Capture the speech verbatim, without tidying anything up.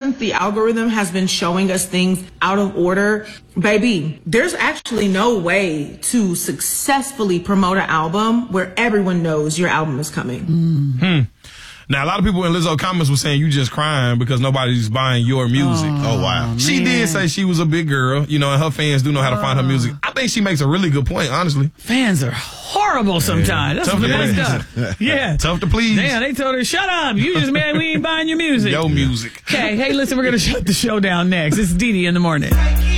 since the algorithm has been showing us things out of order, baby, there's actually no way to successfully promote an album where everyone knows your album is coming. Mm. Hmm. Now, a lot of people in Lizzo comments were saying you just crying because nobody's buying your music. Oh, oh wow. She man. did say she was a big girl, you know, and her fans do know how to find her music. I think she makes a really good point, honestly. Fans are horrible sometimes. Yeah. That's Tough the to best stuff. Yeah. Tough to please. Damn, they told her, shut up. You just mad we ain't buying your music. Your music. Okay, hey, listen, we're going to shut the show down next. It's Dee Dee in the morning.